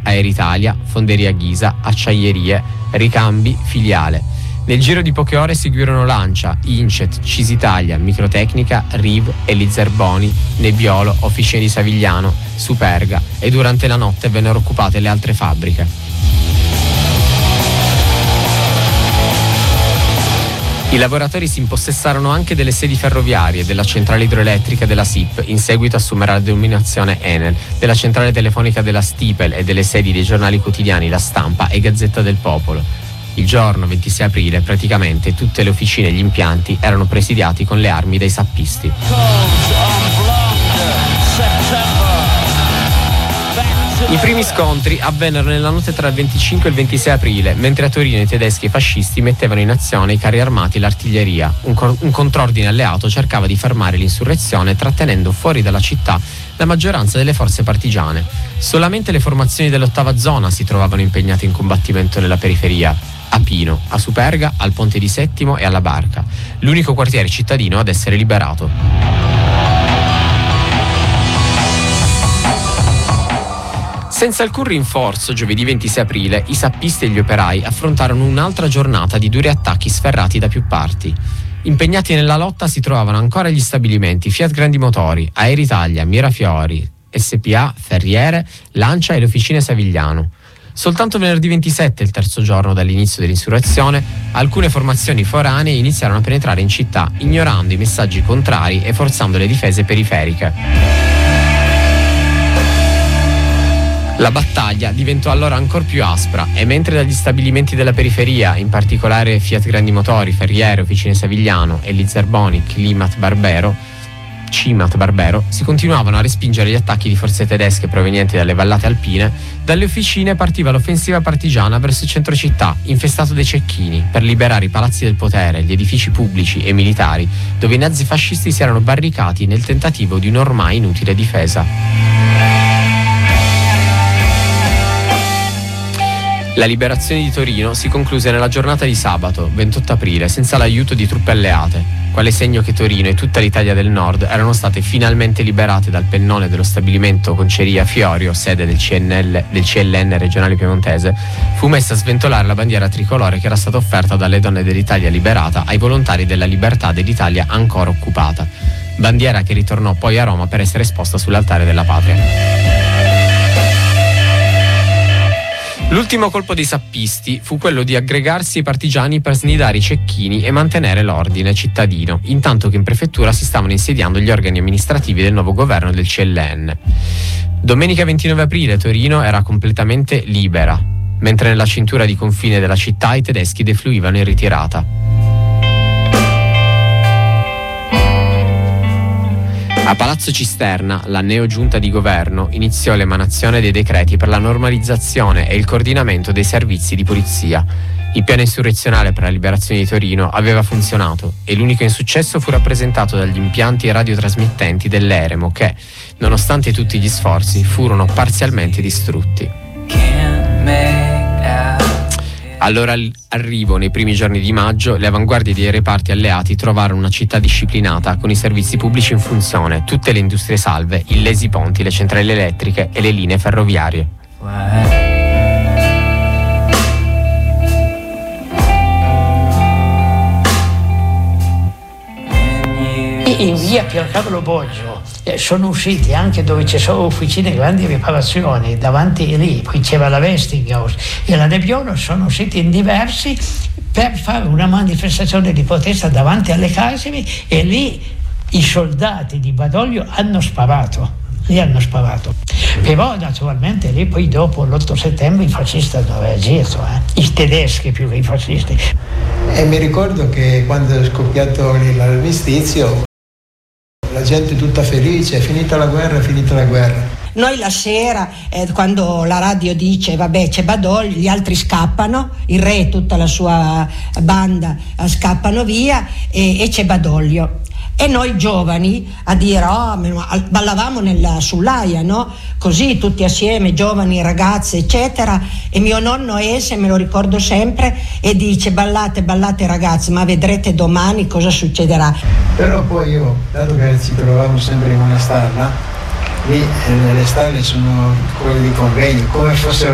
Aeritalia, Fonderia Ghisa, Acciaierie, Ricambi, Filiale. Nel giro di poche ore seguirono Lancia, Incet, Cisitalia, Microtecnica, Riv, Elizerboni, Nebbiolo, Officine di Savigliano, Superga, e durante la notte vennero occupate le altre fabbriche. I lavoratori si impossessarono anche delle sedi ferroviarie, della centrale idroelettrica della SIP, in seguito assumerà la denominazione Enel, della centrale telefonica della Stipel e delle sedi dei giornali quotidiani La Stampa e Gazzetta del Popolo. Il giorno 26 aprile praticamente tutte le officine e gli impianti erano presidiati con le armi dai sappisti. I primi scontri avvennero nella notte tra il 25 e il 26 aprile, mentre a Torino i tedeschi e i fascisti mettevano in azione i carri armati e l'artiglieria. Un contrordine alleato cercava di fermare l'insurrezione trattenendo fuori dalla città la maggioranza delle forze partigiane. Solamente le formazioni dell'8ª zona si trovavano impegnate in combattimento nella periferia, a Pino, a Superga, al Ponte di Settimo e alla Barca, l'unico quartiere cittadino ad essere liberato. Senza alcun rinforzo, giovedì 26 aprile, i sappisti e gli operai affrontarono un'altra giornata di duri attacchi sferrati da più parti. Impegnati nella lotta si trovavano ancora gli stabilimenti Fiat Grandi Motori, Aeritalia, Mirafiori, SPA, Ferriere, Lancia e le Officine Savigliano. Soltanto venerdì 27, il terzo giorno dall'inizio dell'insurrezione, alcune formazioni foranee iniziarono a penetrare in città, ignorando i messaggi contrari e forzando le difese periferiche. La battaglia diventò allora ancor più aspra e mentre dagli stabilimenti della periferia, in particolare Fiat Grandi Motori, Ferriere, Officine Savigliano, Elizerboni, Cimat Barbero, si continuavano a respingere gli attacchi di forze tedesche provenienti dalle vallate alpine, dalle officine partiva l'offensiva partigiana verso il centro città, infestato dai cecchini, per liberare i palazzi del potere, gli edifici pubblici e militari, dove i nazifascisti si erano barricati nel tentativo di un'ormai inutile difesa. La liberazione di Torino si concluse nella giornata di sabato, 28 aprile, senza l'aiuto di truppe alleate, quale segno che Torino e tutta l'Italia del Nord erano state finalmente liberate dal pennone dello stabilimento Conceria Fiorio, sede del CLN regionale piemontese. Fu messa a sventolare la bandiera tricolore che era stata offerta dalle donne dell'Italia liberata ai volontari della libertà dell'Italia ancora occupata. Bandiera che ritornò poi a Roma per essere esposta sull'altare della patria. L'ultimo colpo dei sappisti fu quello di aggregarsi ai partigiani per snidare i cecchini e mantenere l'ordine cittadino, intanto che in prefettura si stavano insediando gli organi amministrativi del nuovo governo del CLN. Domenica 29 aprile Torino era completamente libera, mentre nella cintura di confine della città i tedeschi defluivano in ritirata. A Palazzo Cisterna, la neogiunta di governo iniziò l'emanazione dei decreti per la normalizzazione e il coordinamento dei servizi di polizia. Il piano insurrezionale per la liberazione di Torino aveva funzionato e l'unico insuccesso fu rappresentato dagli impianti radiotrasmittenti dell'Eremo che, nonostante tutti gli sforzi, furono parzialmente distrutti. Allora arrivo nei primi giorni di maggio, le avanguardie dei reparti alleati trovarono una città disciplinata con i servizi pubblici in funzione, tutte le industrie salve, illesi ponti, le centrali elettriche e le linee ferroviarie. In via Piercarlo Boggio sono usciti anche dove ci sono officine grandi riparazioni, davanti lì poi c'era la Westinghouse e la Nebbiolo, sono usciti in diversi per fare una manifestazione di protesta davanti alle carceri e lì i soldati di Badoglio hanno sparato. Però naturalmente lì poi dopo l'8 settembre i fascisti hanno reagito, i tedeschi più che i fascisti. E mi ricordo che quando è scoppiato l'armistizio la gente tutta felice, è finita la guerra. Noi la sera, quando la radio dice vabbè c'è Badoglio, gli altri scappano, il re e tutta la sua banda scappano via e c'è Badoglio. E noi giovani a dire ballavamo sull'aia, no? Così tutti assieme, giovani, ragazze eccetera, e mio nonno esce, me lo ricordo sempre, e dice ballate ragazzi, ma vedrete domani cosa succederà. Però poi io, dato che ci trovavamo sempre in una stalla, lì le stalle sono quelle di convegno, come fossero